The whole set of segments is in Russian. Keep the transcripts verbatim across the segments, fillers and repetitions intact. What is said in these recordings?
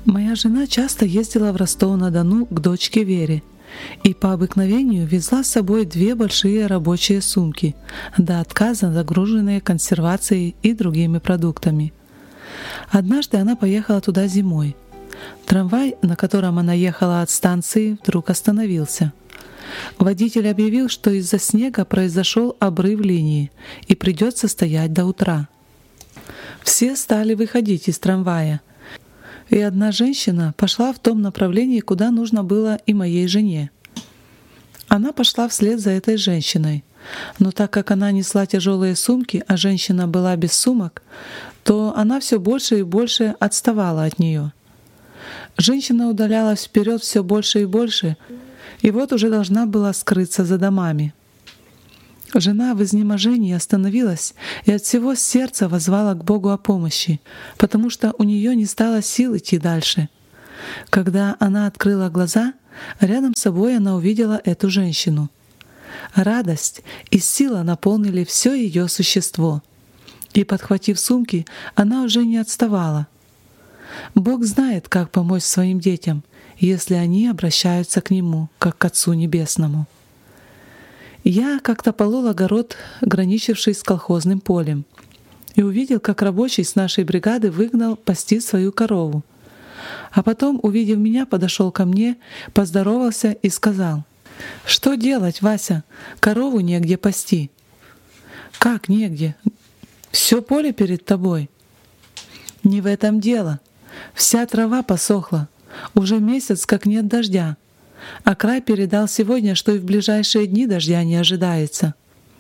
Моя жена часто ездила в Ростов-на-Дону к дочке Вере и по обыкновению везла с собой две большие рабочие сумки, до отказа загруженные консервацией и другими продуктами. Однажды она поехала туда зимой. Трамвай, на котором она ехала от станции, вдруг остановился. Водитель объявил, что из-за снега произошел обрыв линии и придется стоять до утра. Все стали выходить из трамвая, и одна женщина пошла в том направлении, куда нужно было и моей жене. Она пошла вслед за этой женщиной, но так как она несла тяжелые сумки, а женщина была без сумок, то она все больше и больше отставала от нее. Женщина удалялась вперед все больше и больше, и вот уже должна была скрыться за домами. Жена в изнеможении остановилась и от всего сердца воззвала к Богу о помощи, потому что у нее не стало сил идти дальше. Когда она открыла глаза, рядом с собой она увидела эту женщину. Радость и сила наполнили все ее существо, и, подхватив сумки, она уже не отставала. Бог знает, как помочь своим детям, если они обращаются к Нему, как к Отцу Небесному. Я как-то полол огород, граничивший с колхозным полем, и увидел, как рабочий с нашей бригады выгнал пасти свою корову. А потом, увидев меня, подошел ко мне, поздоровался и сказал: «Что делать, Вася? Корову негде пасти». «Как негде? Все поле перед тобой». «Не в этом дело. Вся трава посохла. Уже месяц, как нет дождя. А край передал сегодня, что и в ближайшие дни дождя не ожидается».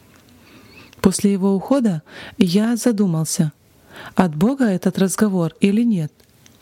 После его ухода я задумался, от Бога этот разговор или нет.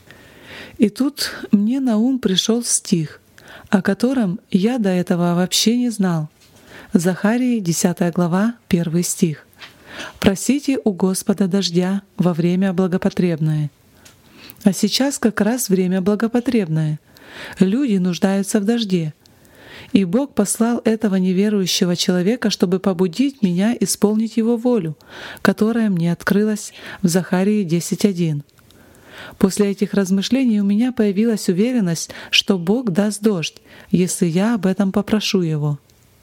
И тут мне на ум пришел стих, о котором я до этого вообще не знал. Захарии, десятая глава, первый стих. «Просите у Господа дождя во время благопотребное». А сейчас как раз время благопотребное. Люди нуждаются в дожде. И Бог послал этого неверующего человека, чтобы побудить меня исполнить Его волю, которая мне открылась в Захарии десять один. После этих размышлений у меня появилась уверенность, что Бог даст дождь, если я об этом попрошу Его.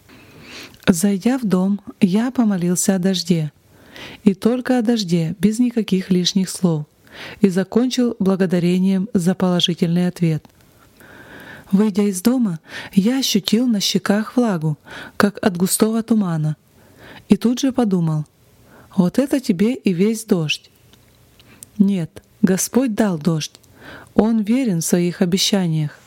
Зайдя в дом, я помолился о дожде. И только о дожде, без никаких лишних слов. И закончил благодарением за положительный ответ. Выйдя из дома, я ощутил на щеках влагу, как от густого тумана, и тут же подумал: вот это тебе и весь дождь. Нет, Господь дал дождь, Он верен в своих обещаниях.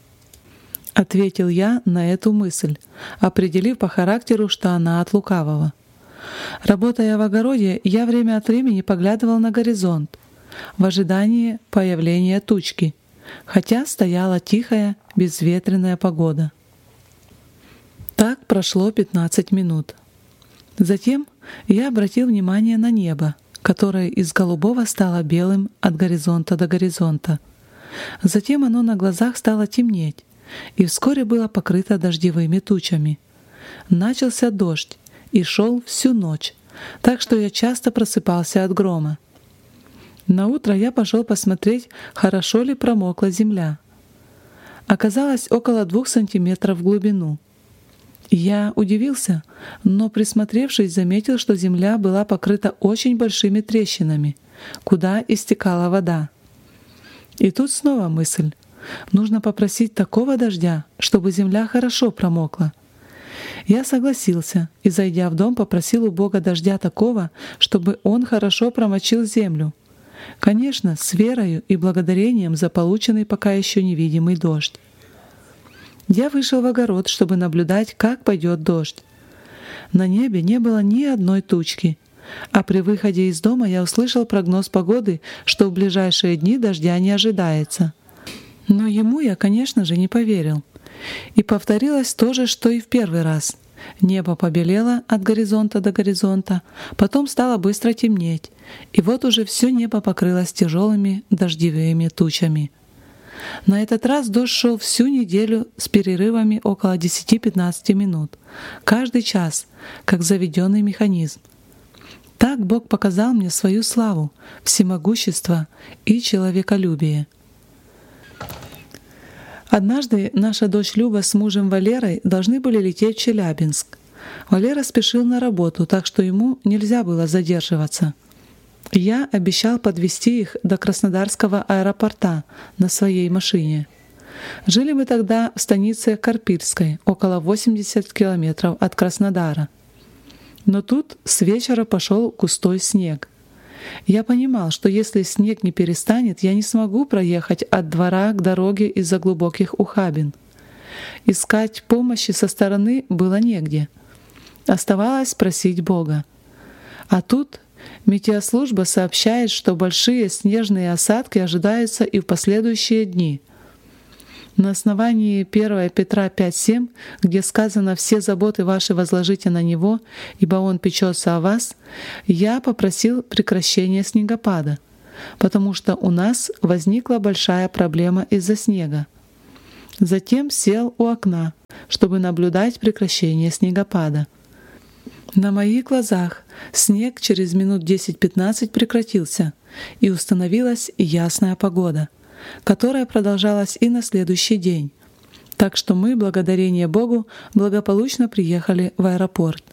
Ответил я на эту мысль, определив по характеру, что она от лукавого. Работая в огороде, я время от времени поглядывал на горизонт в ожидании появления тучки, хотя стояла тихая, безветренная погода. Так прошло пятнадцать минут. Затем я обратил внимание на небо, которое из голубого стало белым от горизонта до горизонта. Затем оно на глазах стало темнеть, и вскоре было покрыто дождевыми тучами. Начался дождь и шел всю ночь, так что я часто просыпался от грома. Наутро я пошел посмотреть, хорошо ли промокла земля. Оказалось около двух сантиметров в глубину. Я удивился, но, присмотревшись, заметил, что земля была покрыта очень большими трещинами, куда истекала вода. И тут снова мысль: нужно попросить такого дождя, чтобы земля хорошо промокла. Я согласился и, зайдя в дом, попросил у Бога дождя такого, чтобы Он хорошо промочил землю. Конечно, с верою и благодарением за полученный пока еще невидимый дождь. Я вышел в огород, чтобы наблюдать, как пойдет дождь. На небе не было ни одной тучки, а при выходе из дома я услышал прогноз погоды, что в ближайшие дни дождя не ожидается. Но ему я, конечно же, не поверил. И повторилось то же, что и в первый раз. Небо побелело от горизонта до горизонта, потом стало быстро темнеть, и вот уже все небо покрылось тяжелыми дождевыми тучами. На этот раз дождь шел всю неделю с перерывами около десяти-пятнадцати минут, каждый час, как заведенный механизм. Так Бог показал мне свою славу, всемогущество и человеколюбие. Однажды наша дочь Люба с мужем Валерой должны были лететь в Челябинск. Валера спешил на работу, так что ему нельзя было задерживаться. Я обещал подвезти их до Краснодарского аэропорта на своей машине. Жили мы тогда в станице Карпильской, около восемьдесят километров от Краснодара. Но тут с вечера пошел густой снег. Я понимал, что если снег не перестанет, я не смогу проехать от двора к дороге из-за глубоких ухабин. Искать помощи со стороны было негде. Оставалось просить Бога. А тут метеослужба сообщает, что большие снежные осадки ожидаются и в последующие дни. На основании первого Петра пять семь, где сказано «все заботы ваши возложите на Него, ибо Он печется о вас», я попросил прекращения снегопада, потому что у нас возникла большая проблема из-за снега. Затем сел у окна, чтобы наблюдать прекращение снегопада. На моих глазах снег через минут десять-пятнадцать прекратился, и установилась ясная погода, которая продолжалась и на следующий день. Так что мы, благодарение Богу, благополучно приехали в аэропорт.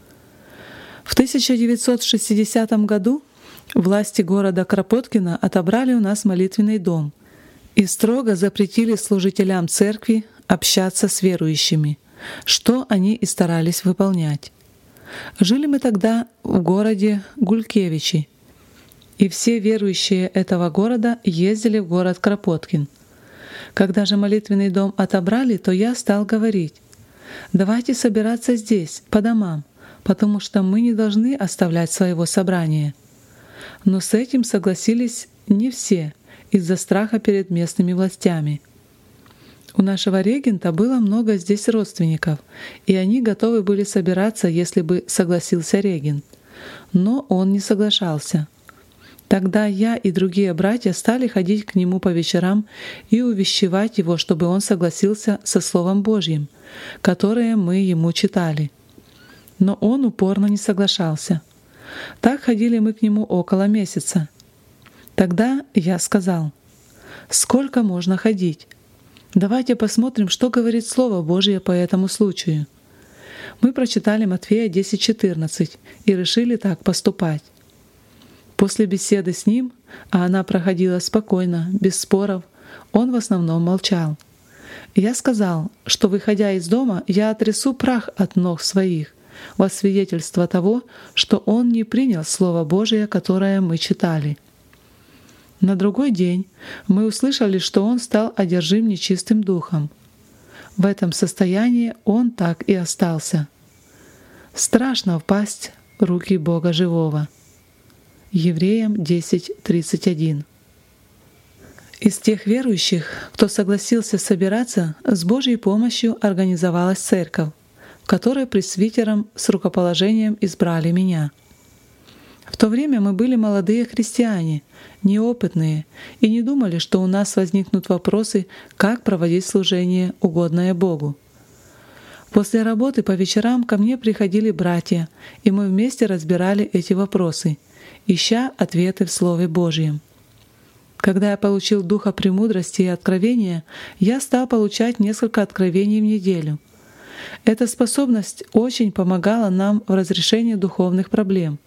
В тысяча девятьсот шестидесятом году власти города Кропоткина отобрали у нас молитвенный дом и строго запретили служителям церкви общаться с верующими, что они и старались выполнять. Жили мы тогда в городе Гулькевичи, и все верующие этого города ездили в город Кропоткин. Когда же молитвенный дом отобрали, то я стал говорить: давайте собираться здесь, по домам, потому что мы не должны оставлять своего собрания. Но с этим согласились не все из-за страха перед местными властями. У нашего регента было много здесь родственников, и они готовы были собираться, если бы согласился регент. Но он не соглашался. Тогда я и другие братья стали ходить к нему по вечерам и увещевать его, чтобы он согласился со Словом Божьим, которое мы ему читали. Но он упорно не соглашался. Так ходили мы к нему около месяца. Тогда я сказал: «Сколько можно ходить? Давайте посмотрим, что говорит Слово Божье по этому случаю». Мы прочитали Матфея десять четырнадцать и решили так поступать. После беседы с ним, а она проходила спокойно, без споров, он в основном молчал. Я сказал, что, выходя из дома, я отрясу прах от ног своих, во свидетельство того, что он не принял Слово Божие, которое мы читали. На другой день мы услышали, что он стал одержим нечистым духом. В этом состоянии он так и остался. Страшно впасть в руки Бога живого. Евреям десять тридцать один. Из тех верующих, кто согласился собираться, с Божьей помощью организовалась церковь, в которой пресвитером с рукоположением избрали меня. В то время мы были молодые христиане, неопытные, и не думали, что у нас возникнут вопросы, как проводить служение, угодное Богу. После работы по вечерам ко мне приходили братья, и мы вместе разбирали эти вопросы, ища ответы в Слове Божьем. Когда я получил духа премудрости и откровения, я стал получать несколько откровений в неделю. Эта способность очень помогала нам в разрешении духовных проблем.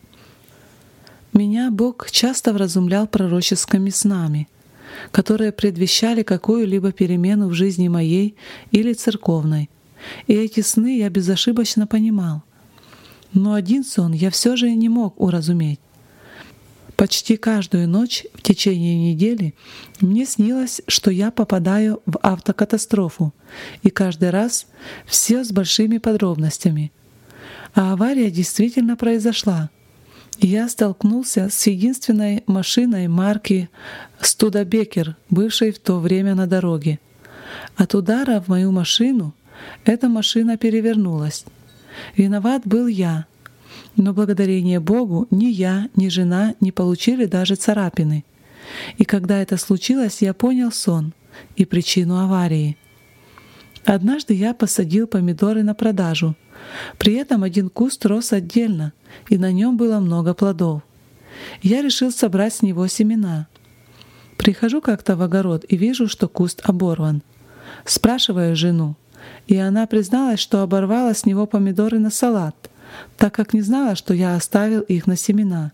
Меня Бог часто вразумлял пророческими снами, которые предвещали какую-либо перемену в жизни моей или церковной, и эти сны я безошибочно понимал. Но один сон я все же не мог уразуметь. Почти каждую ночь в течение недели мне снилось, что я попадаю в автокатастрофу, и каждый раз все с большими подробностями. А авария действительно произошла. Я столкнулся с единственной машиной марки «Студебекер», бывшей в то время на дороге. От удара в мою машину эта машина перевернулась. Виноват был я. Но благодарение Богу ни я, ни жена не получили даже царапины. И когда это случилось, я понял сон и причину аварии. Однажды я посадил помидоры на продажу. При этом один куст рос отдельно, и на нем было много плодов. Я решил собрать с него семена. Прихожу как-то в огород и вижу, что куст оборван. Спрашиваю жену, и она призналась, что оборвала с него помидоры на салат, так как не знала, что я оставил их на семена.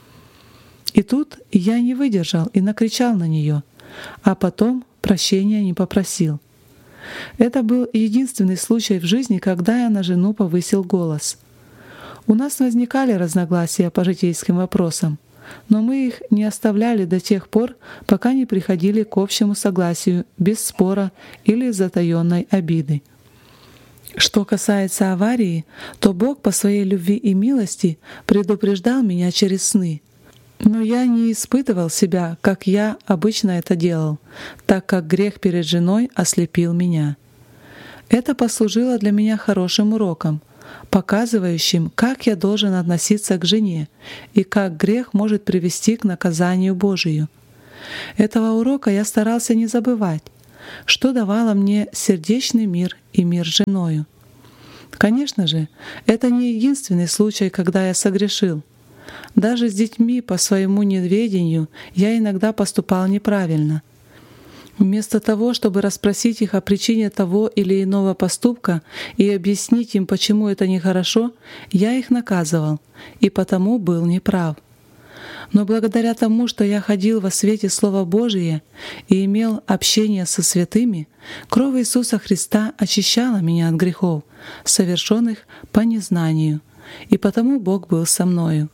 И тут я не выдержал и накричал на нее, а потом прощения не попросил. Это был единственный случай в жизни, когда я на жену повысил голос. У нас возникали разногласия по житейским вопросам, но мы их не оставляли до тех пор, пока не приходили к общему согласию без спора или затаённой обиды. Что касается аварии, то Бог по своей любви и милости предупреждал меня через сны. Но я не испытывал себя, как я обычно это делал, так как грех перед женой ослепил меня. Это послужило для меня хорошим уроком, показывающим, как я должен относиться к жене и как грех может привести к наказанию Божию. Этого урока я старался не забывать, что давало мне сердечный мир и мир с женою. Конечно же, это не единственный случай, когда я согрешил. Даже с детьми по своему неведению я иногда поступал неправильно. Вместо того, чтобы расспросить их о причине того или иного поступка и объяснить им, почему это нехорошо, я их наказывал, и потому был неправ. Но благодаря тому, что я ходил во свете Слова Божия и имел общение со святыми, кровь Иисуса Христа очищала меня от грехов, совершенных по незнанию, и потому Бог был со мною.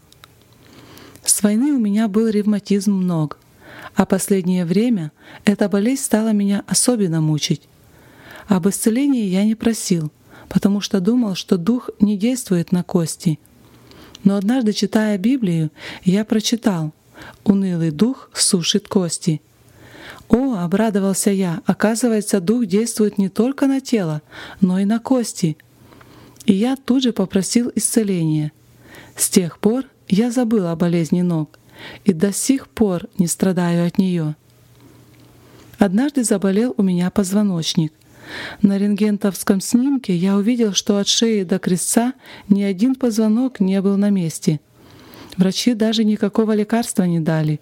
С войны у меня был ревматизм ног, а последнее время эта болезнь стала меня особенно мучить. Об исцелении я не просил, потому что думал, что Дух не действует на кости. Но однажды, читая Библию, я прочитал: «Унылый дух сушит кости». О, обрадовался я, оказывается, Дух действует не только на тело, но и на кости. И я тут же попросил исцеления. С тех пор я забыл о болезни ног и до сих пор не страдаю от нее. Однажды заболел у меня позвоночник. На рентгеновском снимке я увидел, что от шеи до крестца ни один позвонок не был на месте. Врачи даже никакого лекарства не дали.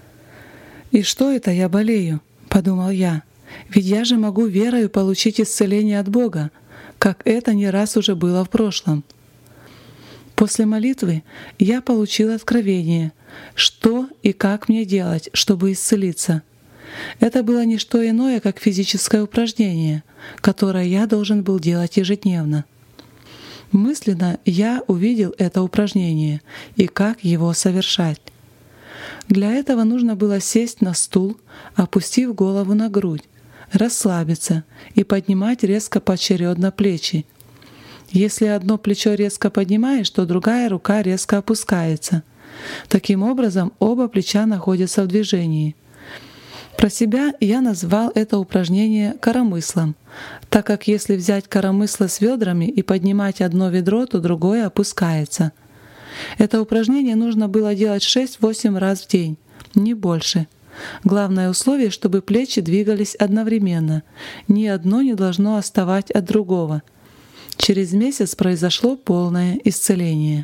«И что это я болею?» — подумал я. «Ведь я же могу верою получить исцеление от Бога, как это не раз уже было в прошлом». После молитвы я получил откровение, что и как мне делать, чтобы исцелиться. Это было не что иное, как физическое упражнение, которое я должен был делать ежедневно. Мысленно я увидел это упражнение и как его совершать. Для этого нужно было сесть на стул, опустив голову на грудь, расслабиться и поднимать резко поочередно плечи. Если одно плечо резко поднимаешь, то другая рука резко опускается. Таким образом, оба плеча находятся в движении. Про себя я назвал это упражнение коромыслом, так как если взять коромысло с ведрами и поднимать одно ведро, то другое опускается. Это упражнение нужно было делать шесть-восемь раз в день, не больше. Главное условие, чтобы плечи двигались одновременно. Ни одно не должно отставать от другого. Через месяц произошло полное исцеление.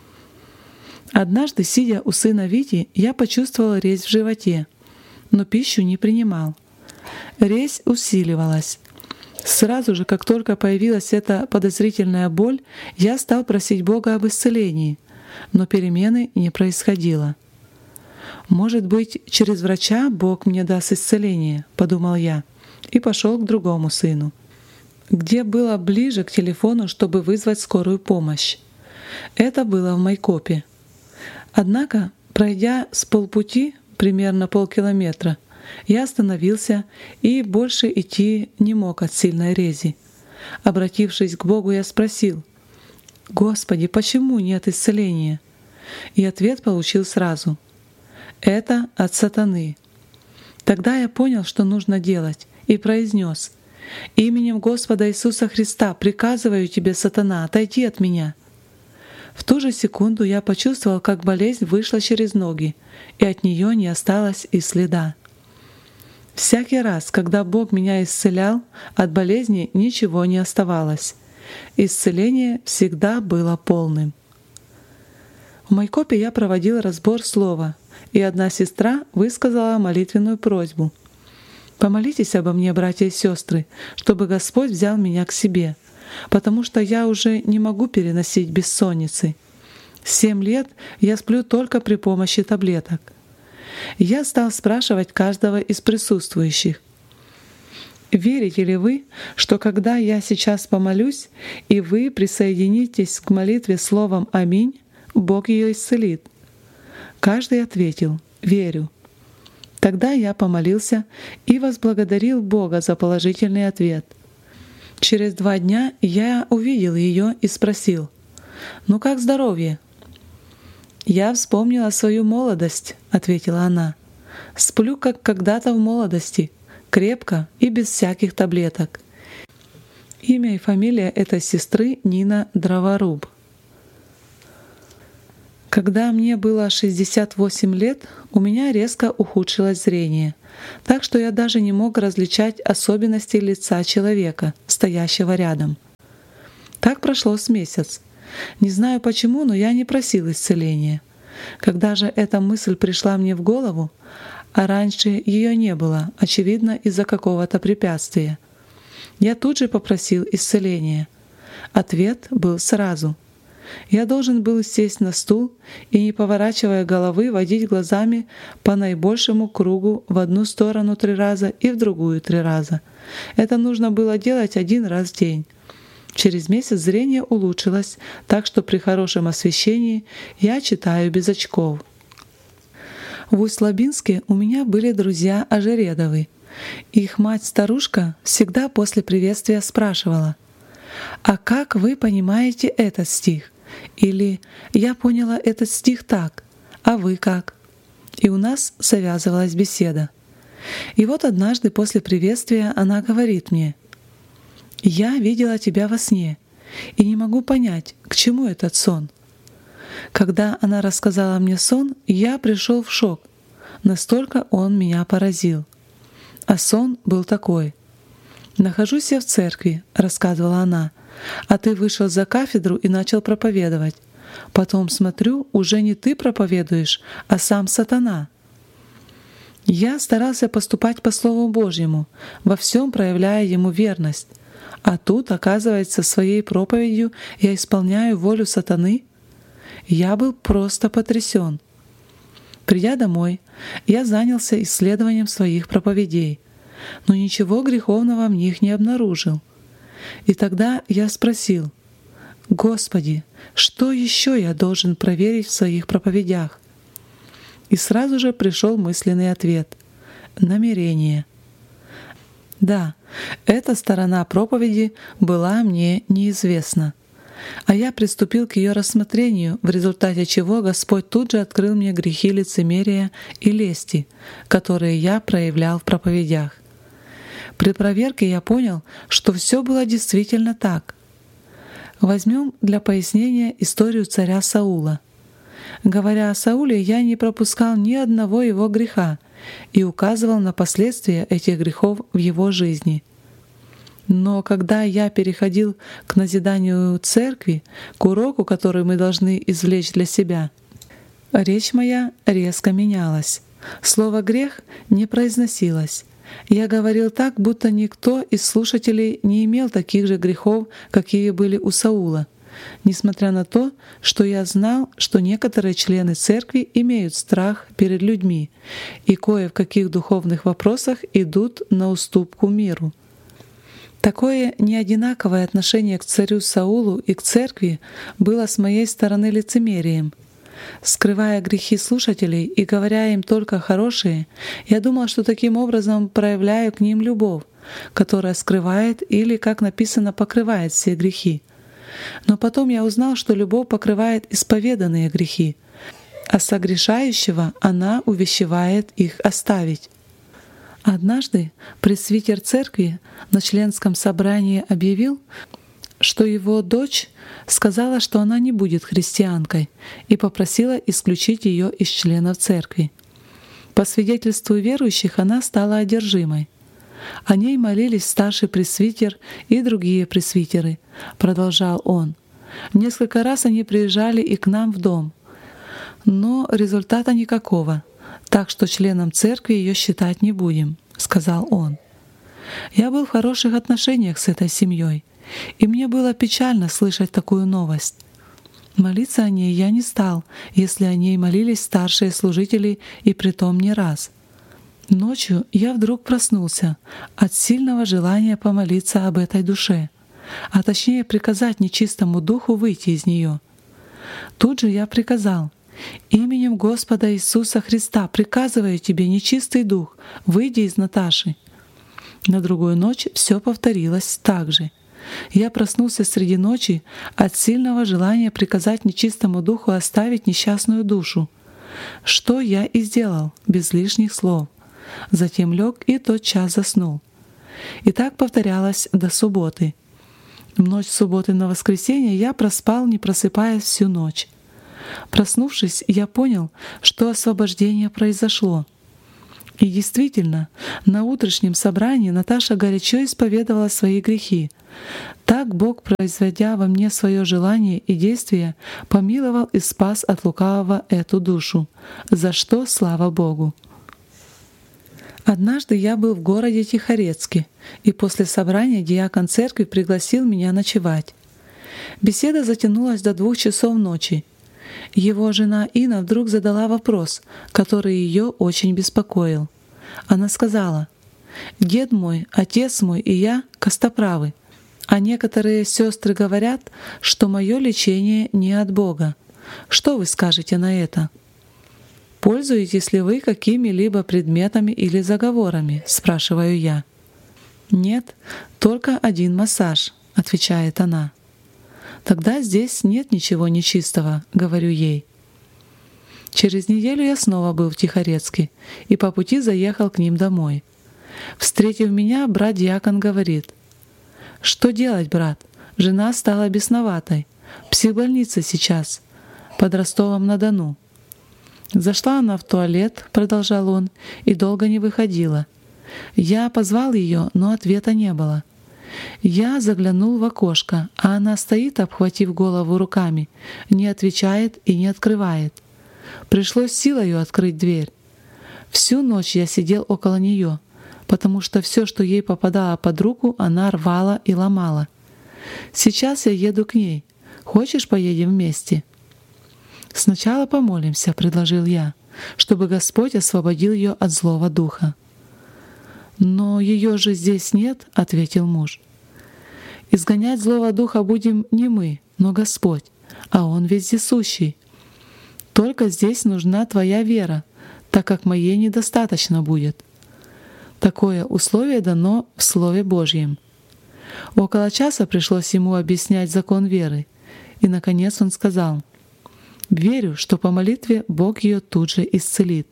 Однажды, сидя у сына Вити, я почувствовал резь в животе, но пищу не принимал. Резь усиливалась. Сразу же, как только появилась эта подозрительная боль, я стал просить Бога об исцелении, но перемены не происходило. «Может быть, через врача Бог мне даст исцеление», — подумал я, и пошел к другому сыну, где было ближе к телефону, чтобы вызвать скорую помощь. Это было в Майкопе. Однако, пройдя с полпути, примерно полкилометра, я остановился и больше идти не мог от сильной рези. Обратившись к Богу, я спросил: «Господи, почему нет исцеления?» И ответ получил сразу: «Это от сатаны». Тогда я понял, что нужно делать, и произнес: «Именем Господа Иисуса Христа приказываю тебе, сатана, отойди от меня». В ту же секунду я почувствовал, как болезнь вышла через ноги, и от нее не осталось и следа. Всякий раз, когда Бог меня исцелял, от болезни ничего не оставалось. Исцеление всегда было полным. В Майкопе я проводил разбор слова, и одна сестра высказала молитвенную просьбу: Помолитесь обо мне, братья и сестры, чтобы Господь взял меня к себе, потому что я уже не могу переносить бессонницы. Семь лет я сплю только при помощи таблеток. Я стал спрашивать каждого из присутствующих: верите ли вы, что когда я сейчас помолюсь, и вы присоединитесь к молитве словом «Аминь», Бог ее исцелит? Каждый ответил: верю. Тогда я помолился и возблагодарил Бога за положительный ответ. Через два дня я увидел ее и спросил: «Ну как здоровье?» «Я вспомнила свою молодость», — ответила она. «Сплю, как когда-то в молодости, крепко и без всяких таблеток». Имя и фамилия этой сестры Нина Дроворуб. Когда мне было шестьдесят восемь лет, у меня резко ухудшилось зрение, так что я даже не мог различать особенности лица человека, стоящего рядом. Так прошло с месяц. Не знаю почему, но я не просил исцеления. Когда же эта мысль пришла мне в голову, а раньше ее не было, очевидно, из-за какого-то препятствия, я тут же попросил исцеления. Ответ был сразу. Я должен был сесть на стул и, не поворачивая головы, водить глазами по наибольшему кругу в одну сторону три раза и в другую три раза. Это нужно было делать один раз в день. Через месяц зрение улучшилось, так что при хорошем освещении я читаю без очков. В Усть-Лабинске у меня были друзья Ожередовы. Их мать-старушка всегда после приветствия спрашивала: «А как вы понимаете этот стих?» Или «Я поняла этот стих так, а вы как?» И у нас завязывалась беседа. И вот однажды после приветствия она говорит мне: «Я видела тебя во сне и не могу понять, к чему этот сон». Когда она рассказала мне сон, я пришел в шок. Настолько он меня поразил. А сон был такой: «Нахожусь я в церкви», — рассказывала она, «а ты вышел за кафедру и начал проповедовать. Потом смотрю, уже не ты проповедуешь, а сам сатана». Я старался поступать по Слову Божьему, во всем проявляя ему верность. А тут, оказывается, своей проповедью я исполняю волю сатаны. Я был просто потрясен. Придя домой, я занялся исследованием своих проповедей, но ничего греховного в них не обнаружил. И тогда я спросил: «Господи, что еще я должен проверить в своих проповедях?» И сразу же пришел мысленный ответ: намерение. Да, эта сторона проповеди была мне неизвестна, а я приступил к ее рассмотрению, в результате чего Господь тут же открыл мне грехи лицемерия и лести, которые я проявлял в проповедях. При проверке я понял, что все было действительно так. Возьмем для пояснения историю царя Саула. Говоря о Сауле, я не пропускал ни одного его греха и указывал на последствия этих грехов в его жизни. Но когда я переходил к назиданию церкви, к уроку, который мы должны извлечь для себя, речь моя резко менялась. Слово «грех» не произносилось. Я говорил так, будто никто из слушателей не имел таких же грехов, какие были у Саула, несмотря на то, что я знал, что некоторые члены церкви имеют страх перед людьми и кое в каких духовных вопросах идут на уступку миру. Такое неодинаковое отношение к царю Саулу и к церкви было с моей стороны лицемерием. Скрывая грехи слушателей и говоря им только хорошие, я думал, что таким образом проявляю к ним любовь, которая скрывает или, как написано, покрывает все грехи. Но потом я узнал, что любовь покрывает исповеданные грехи, а согрешающего она увещевает их оставить. Однажды пресвитер церкви на членском собрании объявил, что его дочь сказала, что она не будет христианкой, и попросила исключить ее из членов церкви. По свидетельству верующих, она стала одержимой. О ней молились старший пресвитер и другие пресвитеры, продолжал он. Несколько раз они приезжали и к нам в дом, но результата никакого, так что членом церкви ее считать не будем. сказал он. Я был в хороших отношениях с этой семьей, и мне было печально слышать такую новость. Молиться о ней я не стал, если о ней молились старшие служители, и притом не раз. Ночью я вдруг проснулся от сильного желания помолиться об этой душе, а точнее приказать нечистому духу выйти из нее. Тут же я приказал: «Именем Господа Иисуса Христа приказываю тебе, нечистый дух, выйди из Наташи». На другую ночь все повторилось так же. Я проснулся среди ночи от сильного желания приказать нечистому духу оставить несчастную душу, что я и сделал без лишних слов. Затем лег и тотчас заснул. И так повторялось до субботы. В ночь с субботы на воскресенье я проспал, не просыпаясь, всю ночь. Проснувшись, я понял, что освобождение произошло. И действительно, на утреннем собрании Наташа горячо исповедовала свои грехи. Так Бог, произведя во мне свое желание и действие, помиловал и спас от лукавого эту душу, за что слава Богу. Однажды я был в городе Тихорецке, и после собрания диакон церкви пригласил меня ночевать. Беседа затянулась до двух часов ночи. Его жена Инна вдруг задала вопрос, который ее очень беспокоил. Она сказала: «Дед мой, отец мой и я костоправы, а некоторые сестры говорят, что мое лечение не от Бога. Что вы скажете на это?» «Пользуетесь ли вы какими-либо предметами или заговорами?» — спрашиваю я. «Нет, только один массаж», — отвечает она. «Тогда здесь нет ничего нечистого», — говорю ей. Через неделю я снова был в Тихорецке и по пути заехал к ним домой. Встретив меня, брат-диакон говорит: «Что делать, брат? Жена стала бесноватой. В психбольнице сейчас, под Ростовом-на-Дону». «Зашла она в туалет», — продолжал он, — «и долго не выходила. Я позвал ее, но ответа не было. Я заглянул в окошко, а она стоит, обхватив голову руками, не отвечает и не открывает. Пришлось силою открыть дверь. Всю ночь я сидел около нее, потому что все, что ей попадало под руку, она рвала и ломала. Сейчас я еду к ней. Хочешь, поедем вместе?» «Сначала помолимся», — предложил я, чтобы Господь освободил ее от злого духа. «Но ее же здесь нет», — ответил муж. «Изгонять злого духа будем не мы, но Господь, а Он вездесущий. Только здесь нужна твоя вера, так как моей недостаточно будет». Такое условие дано в Слове Божьем. Около часа пришлось ему объяснять закон веры, и, наконец, он сказал: «Верю, что по молитве Бог ее тут же исцелит».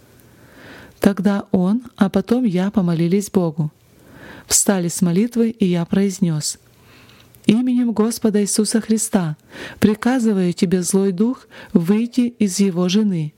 Тогда он, а потом я помолились Богу. Встали с молитвы, и я произнес: «Именем Господа Иисуса Христа приказываю тебе, злой дух, выйти из его жены».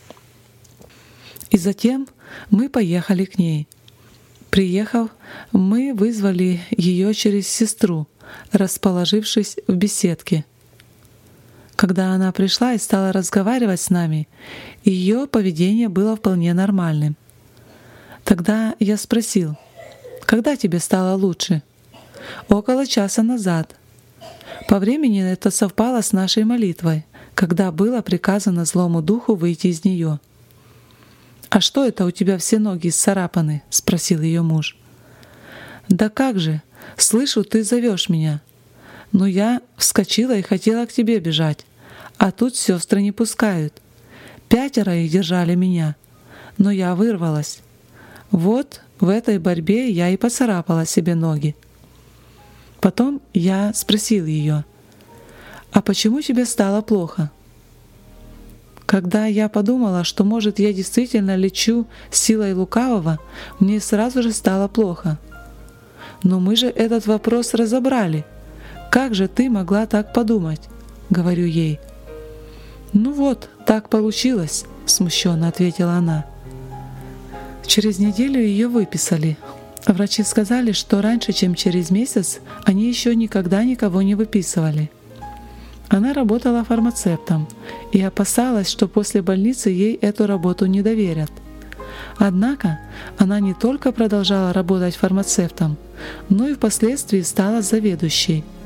И затем мы поехали к ней. Приехав, мы вызвали ее через сестру, расположившись в беседке. Когда она пришла и стала разговаривать с нами, ее поведение было вполне нормальным. Тогда я спросил: «Когда тебе стало лучше?» «Около часа назад». По времени это совпало с нашей молитвой, когда было приказано злому духу выйти из нее. «А что это у тебя все ноги исцарапаны?» — спросил ее муж. «Да как же! Слышу, ты зовешь меня. Но я вскочила и хотела к тебе бежать, а тут сестры не пускают. Пятеро их держали меня, но я вырвалась. Вот в этой борьбе я и поцарапала себе ноги». Потом я спросил ее: «А почему тебе стало плохо?» Когда я подумала, что, может, я действительно лечу силой лукавого, мне сразу же стало плохо. «Но мы же этот вопрос разобрали. Как же ты могла так подумать?» — говорю ей. «Ну вот, так получилось», — смущенно ответила она. Через неделю ее выписали. Врачи сказали, что раньше, чем через месяц, они еще никогда никого не выписывали. Она работала фармацевтом и опасалась, что после больницы ей эту работу не доверят. Однако она не только продолжала работать фармацевтом, но и впоследствии стала заведующей